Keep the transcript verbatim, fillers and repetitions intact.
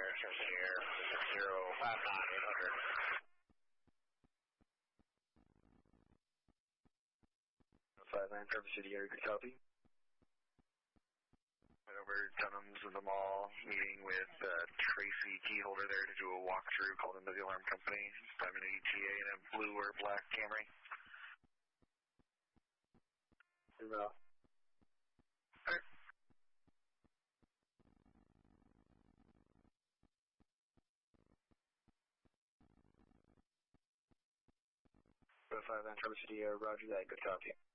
Here, six zero five nine eight hundred. five nine, Traverse City area, good copy. Went over Dunham's of the mall, meeting with uh, Tracy Keyholder there to do a walkthrough, called into the alarm company. I'm an E T A in a blue or black Camry. No. Alright. five nine, Traverse City, uh, roger that, good copy.